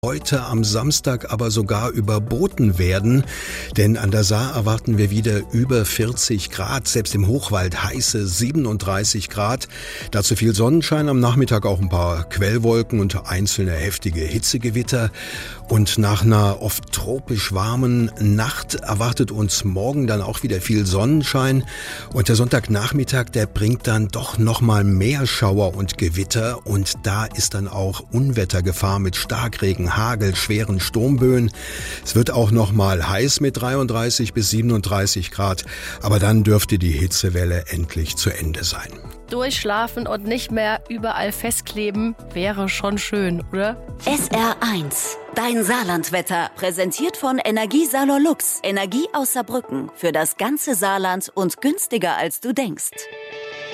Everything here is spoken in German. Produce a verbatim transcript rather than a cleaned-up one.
Heute am Samstag aber sogar überboten werden, denn an der Saar erwarten wir wieder über vierzig Grad, selbst im Hochwald heiße siebenunddreißig Grad. Dazu viel Sonnenschein, am Nachmittag auch ein paar Quellwolken und einzelne heftige Hitzegewitter. Und nach einer oft tropisch warmen Nacht erwartet uns morgen dann auch wieder viel Sonnenschein. Und der Sonntagnachmittag, der bringt dann doch nochmal mehr Schauer und Gewitter. Und da ist dann auch Unwettergefahr mit Starkregen, Hagel, schweren Sturmböen. Es wird auch noch mal heiß mit dreiunddreißig bis siebenunddreißig Grad, aber dann dürfte die Hitzewelle endlich zu Ende sein. Durchschlafen und nicht mehr überall festkleben wäre schon schön, oder? S R eins, dein Saarlandwetter, präsentiert von Energiesalon Lux. Energie aus Saarbrücken für das ganze Saarland und günstiger als du denkst.